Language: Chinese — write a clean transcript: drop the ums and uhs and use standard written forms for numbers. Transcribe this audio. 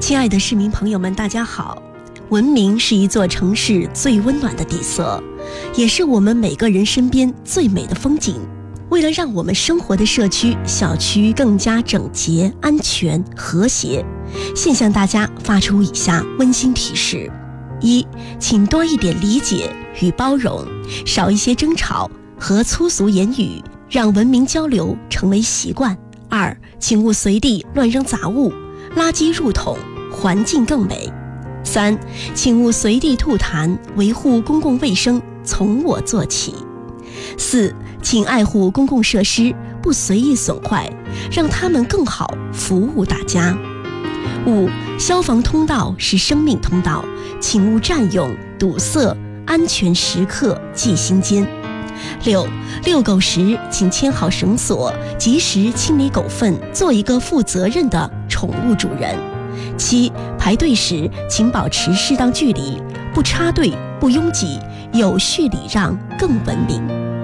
亲爱的市民朋友们，大家好。文明是一座城市最温暖的底色，也是我们每个人身边最美的风景。为了让我们生活的社区、小区更加整洁、安全、和谐，现向大家发出以下温馨提示：一，请多一点理解与包容，少一些争吵和粗俗言语，让文明交流成为习惯。二，请勿随地乱扔杂物，垃圾入桶，环境更美。三，请勿随地吐痰，维护公共卫生从我做起。四，请爱护公共设施，不随意损坏，让它们更好服务大家。五，消防通道是生命通道，请勿占用堵塞，安全时刻记心间。六，遛狗时请牵好绳索，及时清理狗粪，做一个负责任的宠物主人。七，排队时请保持适当距离，不插队，不拥挤，有序礼让更文明。